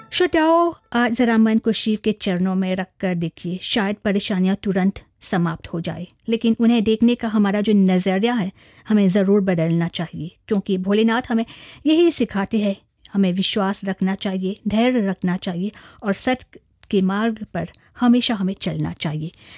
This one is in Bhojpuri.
श्रोताओं, आज ज़रा मन को शिव के चरणों में रख कर देखिए, शायद परेशानियां तुरंत समाप्त हो जाए, लेकिन उन्हें देखने का हमारा जो नज़रिया है हमें ज़रूर बदलना चाहिए, क्योंकि भोलेनाथ हमें यही सिखाते हैं। हमें विश्वास रखना चाहिए, धैर्य रखना चाहिए और सत्य के मार्ग पर हमेशा हमें चलना चाहिए।